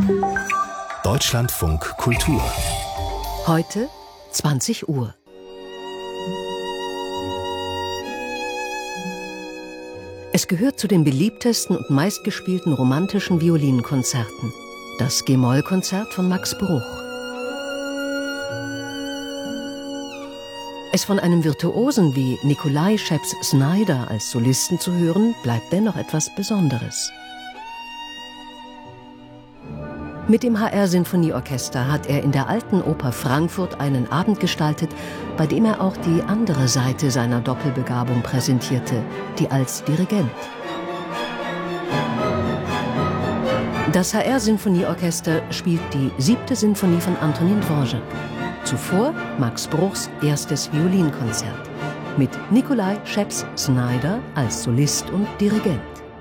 Deutschlandfunk Kultur. Heute 20 Uhr. Es gehört zu den beliebtesten und meistgespielten romantischen Violinkonzerten. Das G-Moll-Konzert von Max Bruch. Es von einem Virtuosen wie Nikolai Scheps-Snyder als Solisten zu hören, bleibt dennoch etwas Besonderes. Mit dem HR-Sinfonieorchester hat er in der Alten Oper Frankfurt einen Abend gestaltet, bei dem er auch die andere Seite seiner Doppelbegabung präsentierte, die als Dirigent. Das HR-Sinfonieorchester spielt die 7. Sinfonie von Antonin Dvorak. Zuvor Max Bruchs erstes Violinkonzert mit Nikolai Scheps-Snyder als Solist und Dirigent.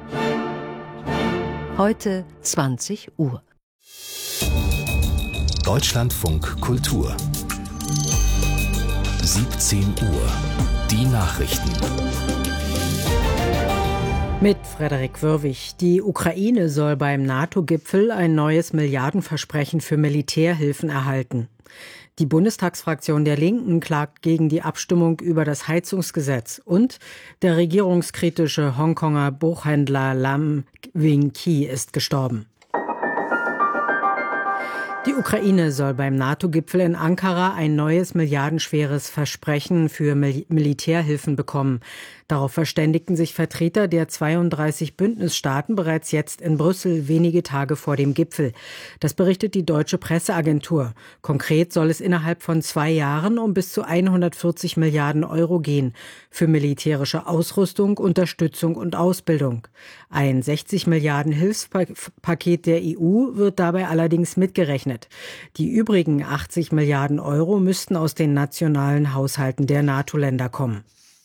Heute 20 Uhr. Deutschlandfunk Kultur. 17 Uhr. Die Nachrichten. Mit Frederik Wörwig. Die Ukraine soll beim NATO-Gipfel ein neues Milliardenversprechen für Militärhilfen erhalten. Die Bundestagsfraktion der Linken klagt gegen die Abstimmung über das Heizungsgesetz und der regierungskritische Hongkonger Buchhändler Lam Wing-Ki ist gestorben. Die Ukraine soll beim NATO-Gipfel in Ankara ein neues milliardenschweres Versprechen für Militärhilfen bekommen. Darauf verständigten sich Vertreter der 32 Bündnisstaaten bereits jetzt in Brüssel wenige Tage vor dem Gipfel. Das berichtet die deutsche Presseagentur. Konkret soll es innerhalb von 2 Jahren um bis zu 140 Milliarden Euro gehen für militärische Ausrüstung, Unterstützung und Ausbildung. Ein 60 Milliarden Hilfspaket der EU wird dabei allerdings mitgerechnet. Die übrigen 80 Milliarden Euro müssten aus den nationalen Haushalten der NATO-Länder kommen.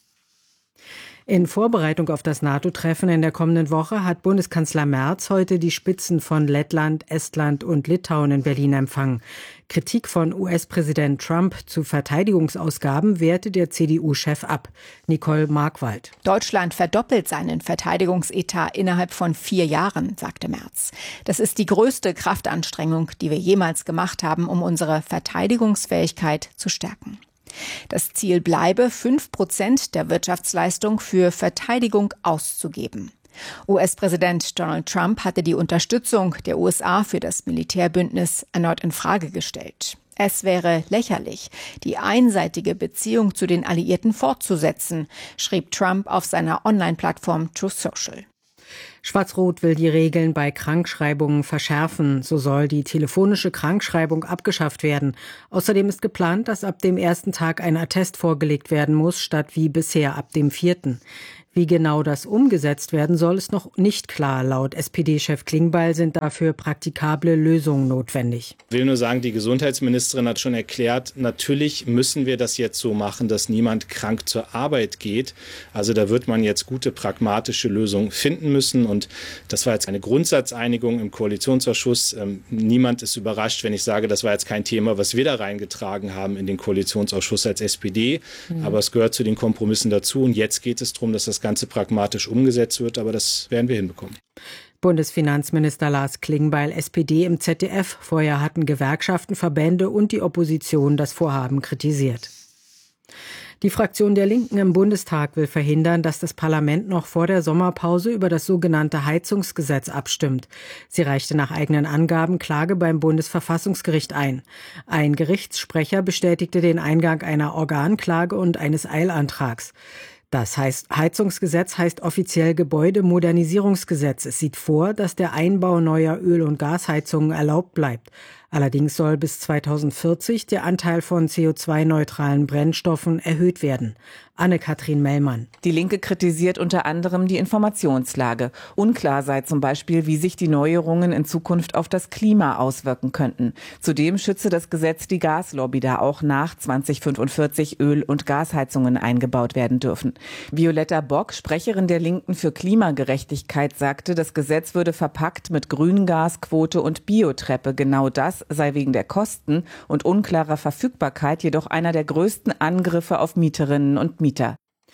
In Vorbereitung auf das NATO-Treffen in der kommenden Woche hat Bundeskanzler Merz heute die Spitzen von Lettland, Estland und Litauen in Berlin empfangen. Kritik von US-Präsident Trump zu Verteidigungsausgaben wehrte der CDU-Chef ab. Nicole Markwald. Deutschland verdoppelt seinen Verteidigungsetat innerhalb von 4 Jahren, sagte Merz. Das ist die größte Kraftanstrengung, die wir jemals gemacht haben, um unsere Verteidigungsfähigkeit zu stärken. Das Ziel bleibe, 5% der Wirtschaftsleistung für Verteidigung auszugeben. US-Präsident Donald Trump hatte die Unterstützung der USA für das Militärbündnis erneut in Frage gestellt. Es wäre lächerlich, die einseitige Beziehung zu den Alliierten fortzusetzen, schrieb Trump auf seiner Online-Plattform Truth Social. Schwarz-Rot will die Regeln bei Krankschreibungen verschärfen. So soll die telefonische Krankschreibung abgeschafft werden. Außerdem ist geplant, dass ab dem ersten Tag ein Attest vorgelegt werden muss, statt wie bisher ab dem 4. Wie genau das umgesetzt werden soll, ist noch nicht klar. Laut SPD-Chef Klingbeil sind dafür praktikable Lösungen notwendig. Ich will nur sagen, die Gesundheitsministerin hat schon erklärt, natürlich müssen wir das jetzt so machen, dass niemand krank zur Arbeit geht. Also da wird man jetzt gute pragmatische Lösungen finden müssen. Und das war jetzt eine Grundsatzeinigung im Koalitionsausschuss. Niemand ist überrascht, wenn ich sage, das war jetzt kein Thema, was wir da reingetragen haben in den Koalitionsausschuss als SPD. Aber es gehört zu den Kompromissen dazu. Und jetzt geht es darum, dass das Ganze pragmatisch umgesetzt wird, aber das werden wir hinbekommen. Bundesfinanzminister Lars Klingbeil, SPD im ZDF. Vorher hatten Gewerkschaften, Verbände und die Opposition das Vorhaben kritisiert. Die Fraktion der Linken im Bundestag will verhindern, dass das Parlament noch vor der Sommerpause über das sogenannte Heizungsgesetz abstimmt. Sie reichte nach eigenen Angaben Klage beim Bundesverfassungsgericht ein. Ein Gerichtssprecher bestätigte den Eingang einer Organklage und eines Eilantrags. Das Heizungsgesetz heißt offiziell Gebäudemodernisierungsgesetz. Es sieht vor, dass der Einbau neuer Öl- und Gasheizungen erlaubt bleibt. Allerdings soll bis 2040 der Anteil von CO2-neutralen Brennstoffen erhöht werden. Anne-Kathrin Mellmann. Die Linke kritisiert unter anderem die Informationslage. Unklar sei zum Beispiel, wie sich die Neuerungen in Zukunft auf das Klima auswirken könnten. Zudem schütze das Gesetz die Gaslobby, da auch nach 2045 Öl- und Gasheizungen eingebaut werden dürfen. Violetta Bock, Sprecherin der Linken für Klimagerechtigkeit, sagte, das Gesetz würde verpackt mit Grüngasquote und Biotreppe. Genau das sei wegen der Kosten und unklarer Verfügbarkeit jedoch einer der größten Angriffe auf Mieterinnen und Mieter.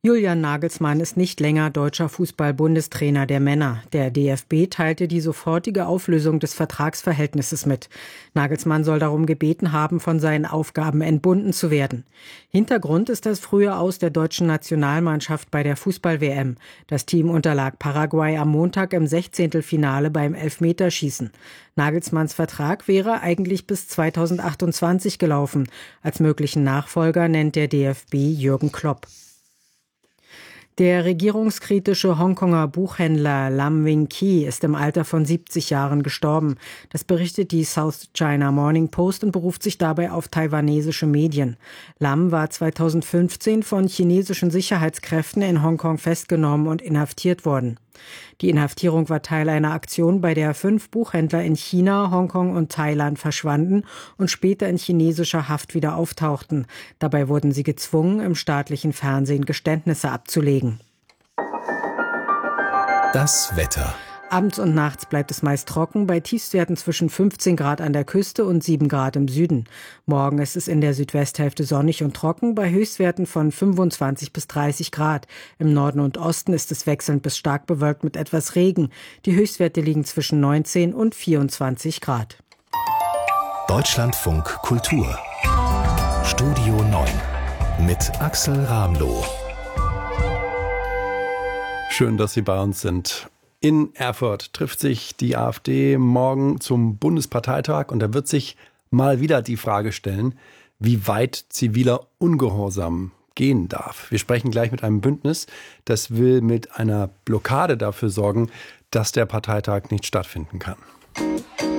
Julian Nagelsmann ist nicht länger deutscher Fußball-Bundestrainer der Männer. Der DFB teilte die sofortige Auflösung des Vertragsverhältnisses mit. Nagelsmann soll darum gebeten haben, von seinen Aufgaben entbunden zu werden. Hintergrund ist das frühe Aus der deutschen Nationalmannschaft bei der Fußball-WM. Das Team unterlag Paraguay am Montag im 16. beim Elfmeterschießen. Nagelsmanns Vertrag wäre eigentlich bis 2028 gelaufen. Als möglichen Nachfolger nennt der DFB Jürgen Klopp. Der regierungskritische Hongkonger Buchhändler Lam Wing Ki ist im Alter von 70 Jahren gestorben. Das berichtet die South China Morning Post und beruft sich dabei auf taiwanesische Medien. Lam war 2015 von chinesischen Sicherheitskräften in Hongkong festgenommen und inhaftiert worden. Die Inhaftierung war Teil einer Aktion, bei der 5 Buchhändler in China, Hongkong und Thailand verschwanden und später in chinesischer Haft wieder auftauchten. Dabei wurden sie gezwungen, im staatlichen Fernsehen Geständnisse abzulegen. Das Wetter. Abends und nachts bleibt es meist trocken, bei Tiefstwerten zwischen 15 Grad an der Küste und 7 Grad im Süden. Morgen ist es in der Südwesthälfte sonnig und trocken, bei Höchstwerten von 25 bis 30 Grad. Im Norden und Osten ist es wechselnd bis stark bewölkt mit etwas Regen. Die Höchstwerte liegen zwischen 19 und 24 Grad. Deutschlandfunk Kultur. Studio 9 mit Axel Ramloh. Schön, dass Sie bei uns sind. In Erfurt trifft sich die AfD morgen zum Bundesparteitag und da wird sich mal wieder die Frage stellen, wie weit ziviler Ungehorsam gehen darf. Wir sprechen gleich mit einem Bündnis, das will mit einer Blockade dafür sorgen, dass der Parteitag nicht stattfinden kann.